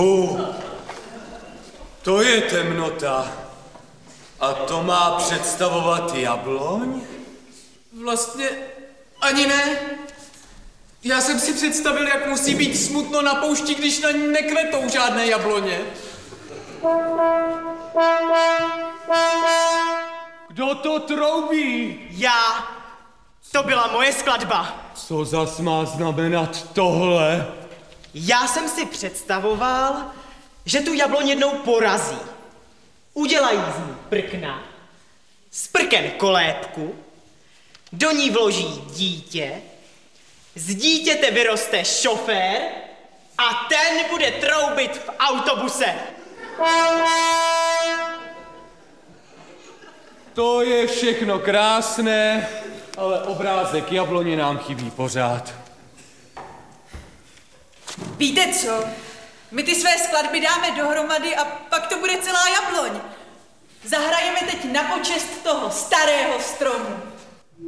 To je temnota. A to má představovat jabloň? Vlastně ani ne. Já jsem si představil, jak musí být smutno na poušti, když na ní nekvetou žádné jabloně. Kdo to troubí? Já. To byla moje skladba. Co zas má znamenat tohle? Já jsem si představoval, že tu jabloň jednou porazí. Udělají z ní prkna, z prken kolébku, do ní vloží dítě, z dítěte vyroste šofér a ten bude troubit v autobuse. To je všechno krásné, ale obrázek jabloně nám chybí pořád. Víte co? My ty své skladby dáme dohromady a pak to bude celá jabloň. Zahrajeme teď na počest toho starého stromu.